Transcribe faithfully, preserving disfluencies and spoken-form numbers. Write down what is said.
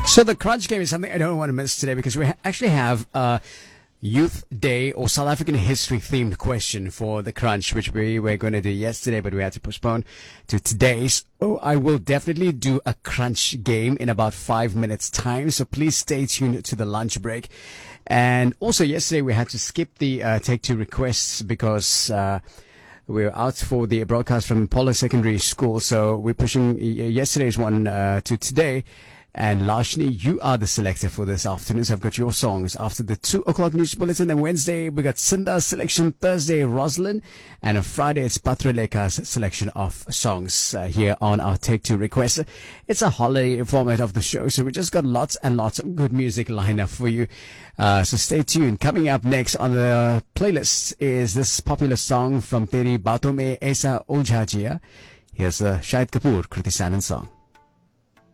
So the crunch game is something I don't want to miss today because we ha- actually have a Youth Day or South African history themed question for the crunch, which we were going to do yesterday, but we had to postpone to today. So I will definitely do a crunch game in about five minutes time. So please stay tuned to the lunch break. And also yesterday we had to skip the uh, take two requests because uh, we were out for the broadcast from Paula Secondary School. So we're pushing yesterday's one uh, to today. And Lashni, you are the selector for this afternoon. So I've got your songs after the two o'clock news bulletin. Then Wednesday, we got Cinda's selection. Thursday, Rosalind. And on Friday, it's Patroleka's selection of songs uh, here on our Take Two request. It's a holiday format of the show. So we just got lots and lots of good music lined up for you. Uh, so stay tuned. Coming up next on the playlist is this popular song from Teri Baaton Mein Aisa Uljha Jiya. Here's the Shahid Kapoor Kriti Sanon song.